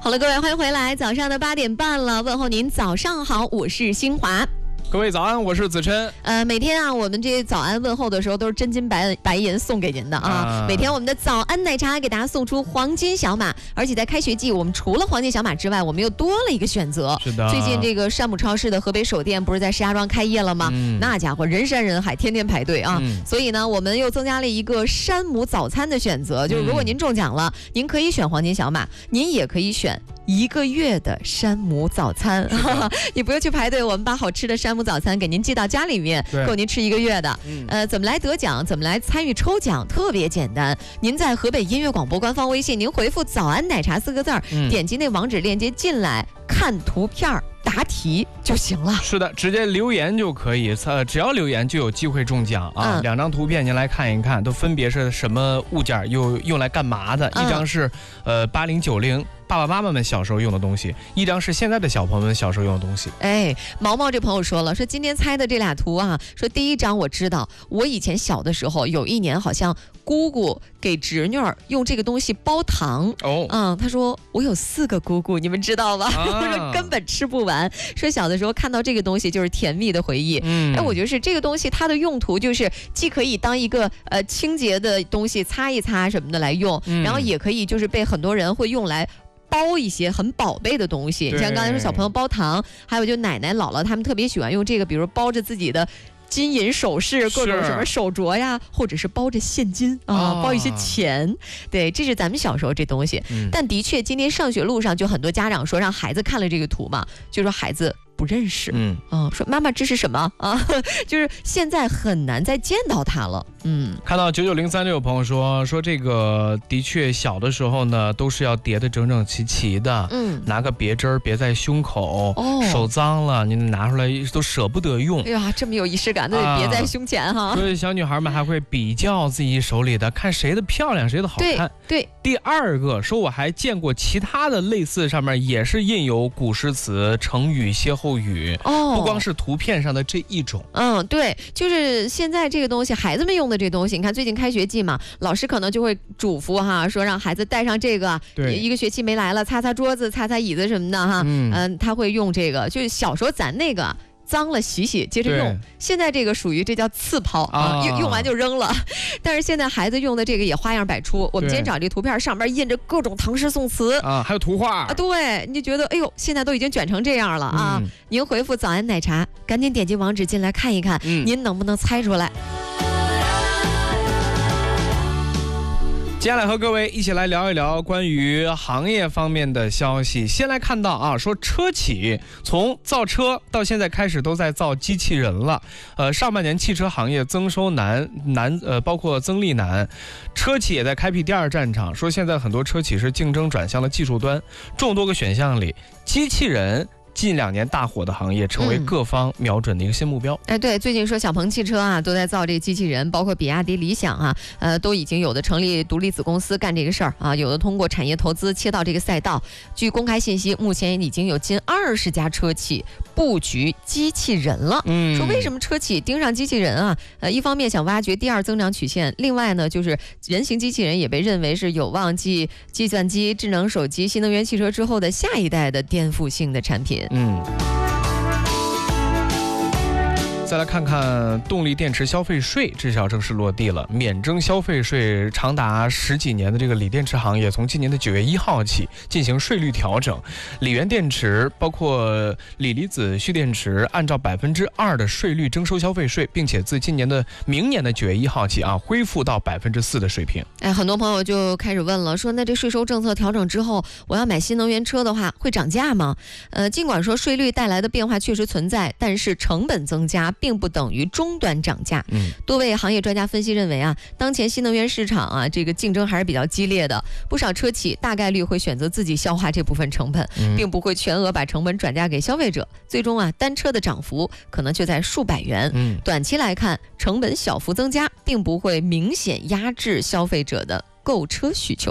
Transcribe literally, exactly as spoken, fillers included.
好了，各位，欢迎回来，早上的八点半了，问候您早上好，我是新华。 各位早安，我是子琛。 呃，每天啊，我们这早安问候的时候都是真金白白银送给您的啊。 啊每天我们的早安奶茶给大家送出黄金小马，而且在开学季，我们除了黄金小马之外，我们又多了一个选择。 是的， 最近这个山姆超市的河北首店不是在石家庄开业了吗？ 嗯、 那家伙人山人海，天天排队啊。 嗯、 所以呢，我们又增加了一个山姆早餐的选择，就是如果您中奖了，嗯、您可以选黄金小马，您也可以选一个月的山姆早餐，你不用去排队，我们把好吃的山姆早餐给您寄到家里面，够您吃一个月的。 嗯、 呃，怎么来得奖？怎么来参与抽奖？特别简单，您在河北音乐广播官方微信，您回复“早安奶茶”四个字儿，嗯、点击那网址链接进来，看图片答题就行了。 是的，直接留言就可以，呃，只要留言就有机会中奖啊。嗯、两张图片您来看一看，都分别是什么物件，又用来干嘛的？嗯、一张是呃八零九零。爸爸妈妈们小时候用的东西，一张是现在的小朋友们小时候用的东西。 哎，毛毛这朋友说了，说今天猜的这俩图啊，说第一张我知道，我以前小的时候有一年好像姑姑给侄女儿用这个东西包糖哦，嗯，他说我有四个姑姑，你们知道吧？啊、他说根本吃不完，说小的时候看到这个东西就是甜蜜的回忆。嗯，哎，我觉得是这个东西它的用途就是既可以当一个呃清洁的东西擦一擦什么的来用，嗯、然后也可以就是被很多人会用来包一些很宝贝的东西，像刚才说小朋友包糖，还有就奶奶姥姥他们特别喜欢用这个，比如包着自己的金银首饰，各种什么手镯呀，或者是包着现金啊，哦、包一些钱。对，这是咱们小时候这东西。嗯、但的确，今天上学路上就很多家长说让孩子看了这个图嘛，就说孩子不认识，嗯，啊，说妈妈这是什么啊？就是现在很难再见到它了。嗯， 看到九九零三六有朋友说说这个的确小的时候呢都是要叠得整整齐齐的，嗯，拿个别针别在胸口，哦，手脏了你拿出来都舍不得用。 哎呀，这么有仪式感，都得别在胸前哈。 所以小女孩们还会比较自己手里的，看谁的漂亮，谁的好看。 对。对第二个说我还见过其他的类似上面也是印有古诗词、成语、歇后语，哦，不光是图片上的这一种。 嗯，对，就是现在这个东西，孩子们用的这东西，你看最近开学季嘛，老师可能就会嘱咐哈，说让孩子带上这个，对，一个学期没来了，擦擦桌子、擦擦椅子什么的哈，嗯、呃，他会用这个。就是小时候咱那个脏了洗洗接着用，现在这个属于这叫次抛啊，用用完就扔了。但是现在孩子用的这个也花样百出，我们今天找这个图片上面印着各种唐诗宋词啊，还有图画啊，对，你就觉得哎呦，现在都已经卷成这样了啊！嗯、您回复早安奶茶，赶紧点击网址进来看一看，嗯、您能不能猜出来？ 接下来和各位一起来聊一聊关于行业方面的消息。先来看到啊，说车企从造车到现在开始都在造机器人了。呃，上半年汽车行业增收难难，呃，包括增利难，车企也在开辟第二战场。说现在很多车企是竞争转向了技术端，众多个选项里，机器人近两年大火的行业，成为各方瞄准的一个新目标。 嗯、哎，对，最近说小鹏汽车啊都在造这个机器人，包括比亚迪、理想啊，呃，都已经有的成立独立子公司干这个事儿啊，有的通过产业投资切到这个赛道。据公开信息，目前已经有近二十家车企布局机器人了。嗯，说为什么车企盯上机器人啊？呃，一方面想挖掘第二增长曲线，另外呢，就是人形机器人也被认为是有望继计算机、智能手机、新能源汽车之后的下一代的颠覆性的产品。 嗯，再来看看动力电池消费税，至少正式落地了，免征消费税长达十几年的这个锂电池行业，从今年的九月一号起进行税率调整，锂源电池包括锂离子蓄电池按照百分之二的税率征收消费税，并且自今年的明年的九月一号起啊，恢复到百分之四的水平。 哎，很多朋友就开始问了，说那这税收政策调整之后，我要买新能源车的话，会涨价吗？呃，尽管说税率带来的变化确实存在，但是成本增加并不等于终端涨价。嗯，多位行业专家分析认为啊，当前新能源市场啊，这个竞争还是比较激烈的，不少车企大概率会选择自己消化这部分成本，嗯、并不会全额把成本转嫁给消费者。最终啊，单车的涨幅可能就在数百元。嗯，短期来看，成本小幅增加，并不会明显压制消费者的购车需求。